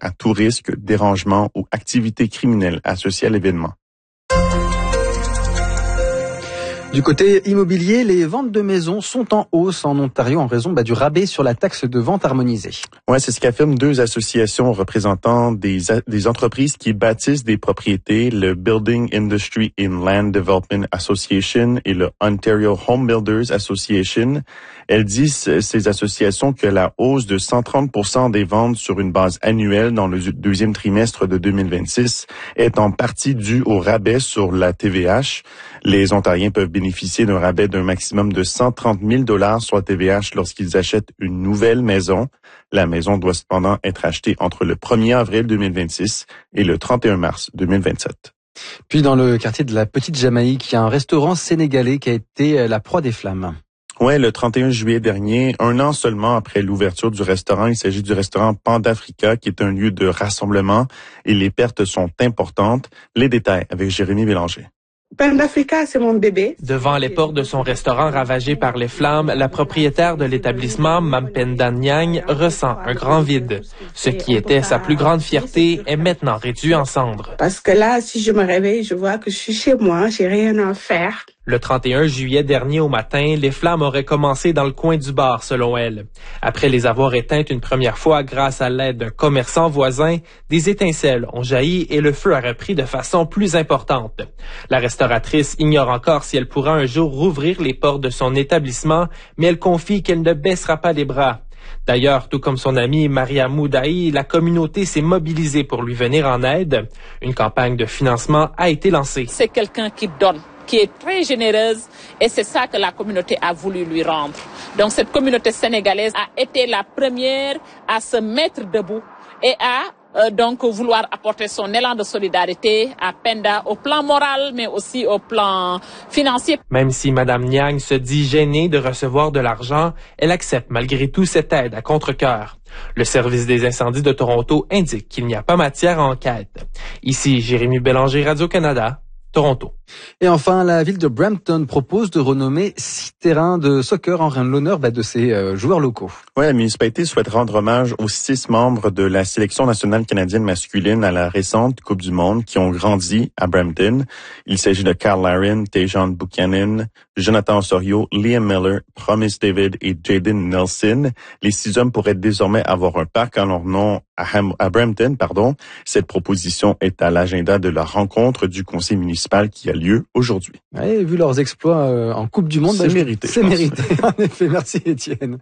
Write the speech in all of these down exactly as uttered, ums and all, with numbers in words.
à tout risque, dérangement ou activité criminelle associée à l'événement. Du côté immobilier, les ventes de maisons sont en hausse en Ontario en raison bah, du rabais sur la taxe de vente harmonisée. Ouais, c'est ce qu'affirment deux associations représentant des, des entreprises qui bâtissent des propriétés, le Building Industry and Land Development Association et le Ontario Home Builders Association. Elles disent, ces associations, que la hausse de cent trente pour cent des ventes sur une base annuelle dans le deuxième trimestre de deux mille vingt-six est en partie due au rabais sur la T V H. Les Ontariens peuvent bénéficier d'un rabais d'un maximum de cent trente mille dollars sur la T V H lorsqu'ils achètent une nouvelle maison. La maison doit cependant être achetée entre le premier avril deux mille vingt-six et le trente et un mars deux mille vingt-sept. Puis dans le quartier de la Petite Jamaïque, il y a un restaurant sénégalais qui a été la proie des flammes. Ouais, le trente et un juillet dernier, un an seulement après l'ouverture du restaurant, il s'agit du restaurant Pandafrica, qui est un lieu de rassemblement, et les pertes sont importantes. Les détails avec Jérémy Bélanger. Pandafrica, c'est mon bébé. Devant les portes de son restaurant ravagé par les flammes, la propriétaire de l'établissement, Mampenda Nyang, ressent un grand vide. Ce qui était sa plus grande fierté est maintenant réduit en cendres. Parce que là, si je me réveille, je vois que je suis chez moi, j'ai rien à faire. Le trente et un juillet dernier au matin, les flammes auraient commencé dans le coin du bar, selon elle. Après les avoir éteintes une première fois grâce à l'aide d'un commerçant voisin, des étincelles ont jailli et le feu a repris de façon plus importante. La restauratrice ignore encore si elle pourra un jour rouvrir les portes de son établissement, mais elle confie qu'elle ne baissera pas les bras. D'ailleurs, tout comme son amie Maria Moudaï, la communauté s'est mobilisée pour lui venir en aide. Une campagne de financement a été lancée. C'est quelqu'un qui donne, qui est très généreuse, et c'est ça que la communauté a voulu lui rendre. Donc cette communauté sénégalaise a été la première à se mettre debout et à euh, donc vouloir apporter son élan de solidarité à Penda au plan moral, mais aussi au plan financier. Même si Mme Nyang se dit gênée de recevoir de l'argent, elle accepte malgré tout cette aide à contre-cœur. Le service des incendies de Toronto indique qu'il n'y a pas matière à enquête. Ici, Jérémy Bélanger, Radio-Canada, Toronto. Et enfin, la ville de Brampton propose de renommer six terrains de soccer en l'honneur bah, de ses euh, joueurs locaux. Ouais, la municipalité souhaite rendre hommage aux six membres de la sélection nationale canadienne masculine à la récente Coupe du Monde qui ont grandi à Brampton. Il s'agit de Carl Larin, Tajon Buchanan, Jonathan Osorio, Liam Miller, Promise David et Jaden Nelson. Les six hommes pourraient désormais avoir un parc en leur nom à, Ham- à Brampton. Pardon. Cette proposition est à l'agenda de la rencontre du conseil municipal qui a lieu aujourd'hui. Ouais, vu leurs exploits euh, en Coupe du Monde, c'est bah, mérité. C'est mérité, en effet. Merci Étienne.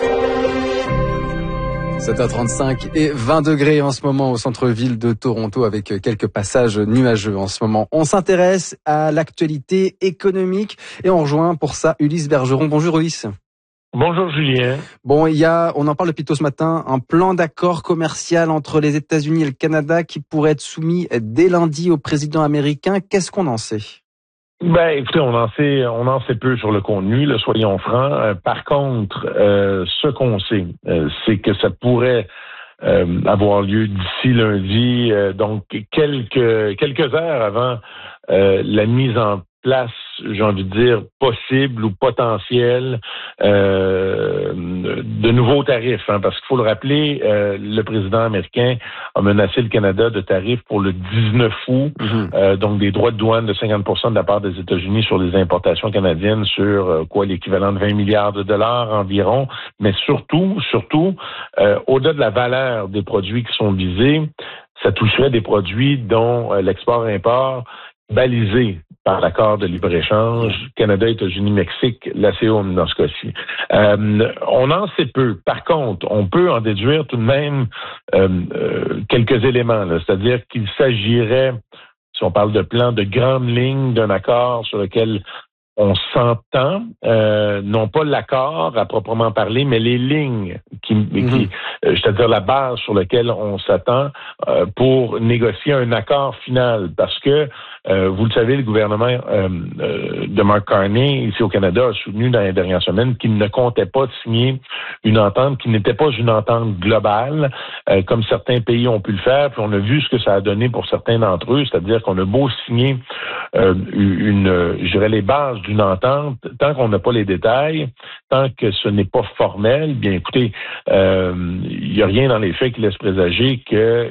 sept heures trente-cinq et vingt degrés en ce moment au centre-ville de Toronto avec quelques passages nuageux en ce moment. On s'intéresse à l'actualité économique et on rejoint pour ça Ulysse Bergeron. Bonjour Ulysse. Bonjour Julien. Bon, il y a, on en parle depuis tôt ce matin, un plan d'accord commercial entre les États-Unis et le Canada qui pourrait être soumis dès lundi au président américain. Qu'est-ce qu'on en sait? Ben, écoutez, on en sait, on en sait peu sur le contenu, là, soyons francs. Euh, par contre, euh, ce qu'on sait, euh, c'est que ça pourrait euh, avoir lieu d'ici lundi, euh, donc quelques quelques heures avant euh, la mise en place, j'ai envie de dire, possible ou potentielle euh, de nouveaux tarifs. Hein, parce qu'il faut le rappeler, euh, le président américain a menacé le Canada de tarifs pour le dix-neuf août, mm-hmm. euh, donc des droits de douane de cinquante pour cent de la part des États-Unis sur les importations canadiennes sur euh, quoi l'équivalent de vingt milliards de dollars environ. Mais surtout, surtout, euh, au-delà de la valeur des produits qui sont visés, ça toucherait des produits dont euh, l'export-import balisé par l'accord de libre-échange Canada, États-Unis, Mexique, l'A C O M dans ce cas-ci. Euh, on en sait peu. Par contre, on peut en déduire tout de même euh, euh, quelques éléments. Là. C'est-à-dire qu'il s'agirait, si on parle de plan, de grandes lignes d'un accord sur lequel on s'entend, euh, non pas l'accord à proprement parler, mais les lignes qui, mm-hmm. qui euh, c'est-à-dire la base sur laquelle on s'attend euh, pour négocier un accord final. Parce que, euh, vous le savez, le gouvernement euh, euh, de Mark Carney, ici au Canada, a soutenu dans les dernières semaines qu'il ne comptait pas signer une entente qui n'était pas une entente globale, euh, comme certains pays ont pu le faire. Puis on a vu ce que ça a donné pour certains d'entre eux, c'est-à-dire qu'on a beau signer euh, une, je dirais, les bases d'une entente, tant qu'on n'a pas les détails, tant que ce n'est pas formel, bien écoutez, euh, il n'y a rien dans les faits qui laisse présager qu'il